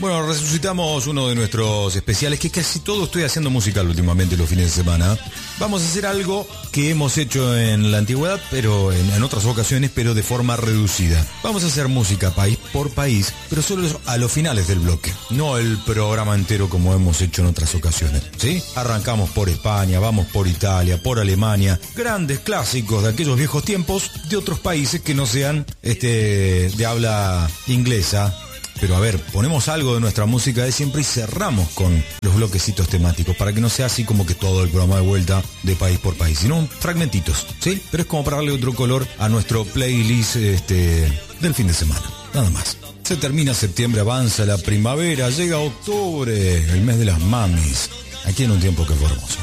Bueno, resucitamos uno de nuestros especiales, que casi todo estoy haciendo musical últimamente los fines de semana. Vamos a hacer algo que hemos hecho en la antigüedad, pero en otras ocasiones, pero de forma reducida. Vamos a hacer música país por país, pero solo a los finales del bloque, no el programa entero como hemos hecho en otras ocasiones, ¿sí? Arrancamos por España, vamos por Italia, por Alemania, grandes clásicos de aquellos viejos tiempos, de otros países que no sean de habla inglesa. Pero a ver, ponemos algo de nuestra música de siempre y cerramos con los bloquecitos temáticos para que no sea así como que todo el programa de vuelta de país por país, sino fragmentitos, ¿sí? Pero es como para darle otro color a nuestro playlist del fin de semana, nada más. Se termina septiembre, avanza la primavera, llega octubre, el mes de las mamis. Aquí en un tiempo que fue hermoso.